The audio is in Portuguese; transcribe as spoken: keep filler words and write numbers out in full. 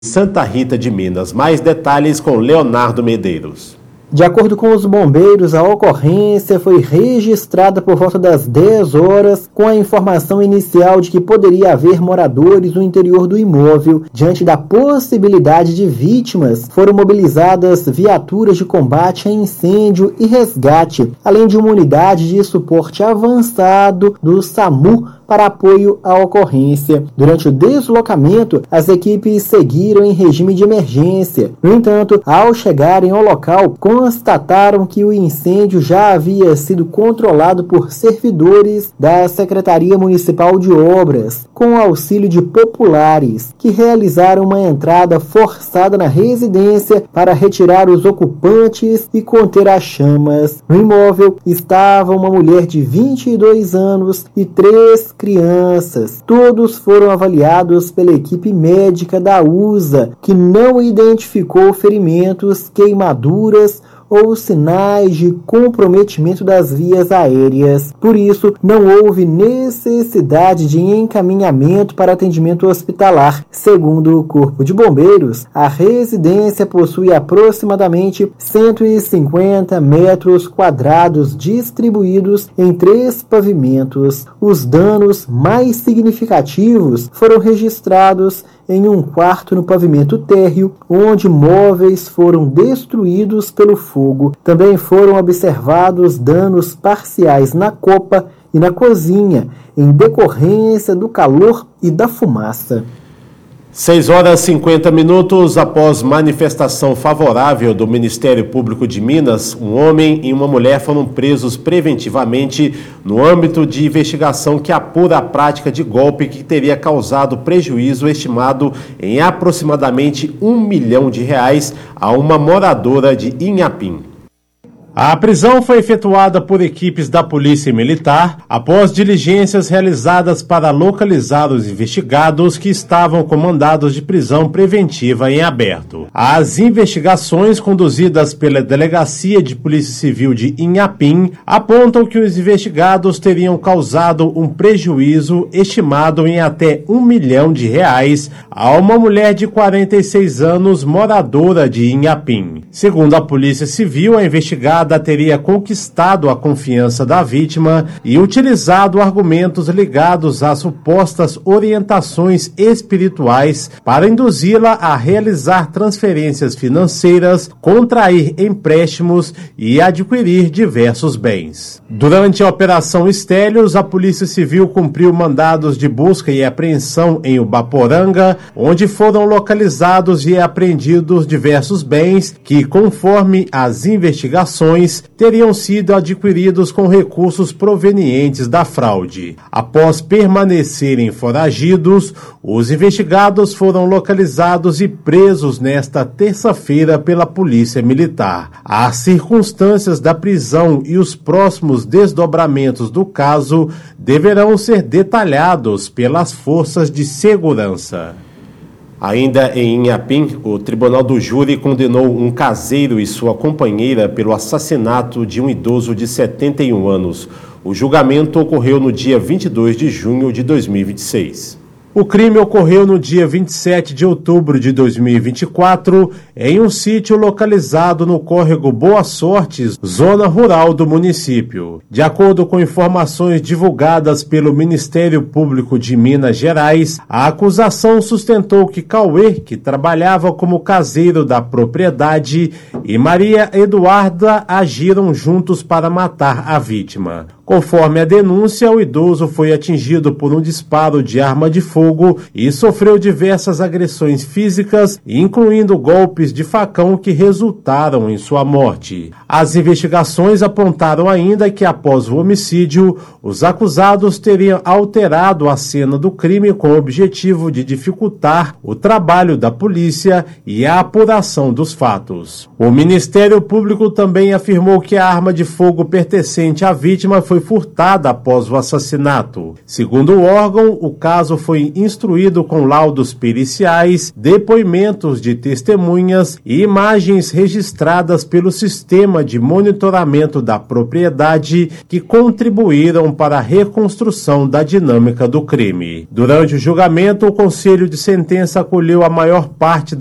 Santa Rita de Minas. Mais detalhes com Leonardo Medeiros. De acordo com os bombeiros, a ocorrência foi registrada por volta das dez horas, com a informação inicial de que poderia haver moradores no interior do imóvel. Diante da possibilidade de vítimas, foram mobilizadas viaturas de combate a incêndio e resgate, além de uma unidade de suporte avançado do SAMU para apoio à ocorrência. Durante o deslocamento, as equipes seguiram em regime de emergência. No entanto, ao chegarem ao local, constataram que o incêndio já havia sido controlado por servidores da Secretaria Municipal de Obras, com o auxílio de populares, que realizaram uma entrada forçada na residência para retirar os ocupantes e conter as chamas. No imóvel estava uma mulher de vinte e dois anos e três crianças. Todos foram avaliados pela equipe médica da U S A, que não identificou ferimentos, queimaduras ou sinais de comprometimento das vias aéreas. Por isso, não houve necessidade de encaminhamento para atendimento hospitalar. Segundo o Corpo de Bombeiros, a residência possui aproximadamente cento e cinquenta metros quadrados distribuídos em três pavimentos. Os danos mais significativos foram registrados em um quarto no pavimento térreo, onde móveis foram destruídos pelo fogo. Também foram observados danos parciais na copa e na cozinha, em decorrência do calor e da fumaça. seis horas e cinquenta minutos após manifestação favorável do Ministério Público de Minas, um homem e uma mulher foram presos preventivamente no âmbito de investigação que apura a prática de golpe que teria causado prejuízo estimado em aproximadamente um milhão de reais a uma moradora de Inhapim. A prisão foi efetuada por equipes da Polícia Militar após diligências realizadas para localizar os investigados que estavam com mandados de prisão preventiva em aberto. As investigações conduzidas pela Delegacia de Polícia Civil de Inhapim apontam que os investigados teriam causado um prejuízo estimado em até um milhão de reais a uma mulher de quarenta e seis anos moradora de Inhapim. Segundo a Polícia Civil, a investigada teria conquistado a confiança da vítima e utilizado argumentos ligados a supostas orientações espirituais para induzi-la a realizar transferências financeiras, contrair empréstimos e adquirir diversos bens. Durante a Operação Estélios, a Polícia Civil cumpriu mandados de busca e apreensão em Ubaporanga, onde foram localizados e apreendidos diversos bens que, conforme as investigações, teriam sido adquiridos com recursos provenientes da fraude. Após permanecerem foragidos, os investigados foram localizados e presos nesta terça-feira pela Polícia Militar. As circunstâncias da prisão e os próximos desdobramentos do caso deverão ser detalhados pelas forças de segurança. Ainda em Inhapim, o Tribunal do Júri condenou um caseiro e sua companheira pelo assassinato de um idoso de setenta e um anos. O julgamento ocorreu no dia vinte e dois de junho de dois mil e vinte e seis. O crime ocorreu no dia vinte e sete de outubro de dois mil e vinte e quatro, em um sítio localizado no córrego Boa Sorte, zona rural do município. De acordo com informações divulgadas pelo Ministério Público de Minas Gerais, a acusação sustentou que Cauê, que trabalhava como caseiro da propriedade, e Maria Eduarda agiram juntos para matar a vítima. Conforme a denúncia, o idoso foi atingido por um disparo de arma de fogo e sofreu diversas agressões físicas, incluindo golpes de facão que resultaram em sua morte. As investigações apontaram ainda que, após o homicídio, os acusados teriam alterado a cena do crime com o objetivo de dificultar o trabalho da polícia e a apuração dos fatos. O Ministério Público também afirmou que a arma de fogo pertencente à vítima foi furtada após o assassinato. Segundo o órgão, o caso foi instruído com laudos periciais, depoimentos de testemunhas e imagens registradas pelo sistema de monitoramento da propriedade que contribuíram para a reconstrução da dinâmica do crime. Durante o julgamento, o Conselho de Sentença acolheu a maior parte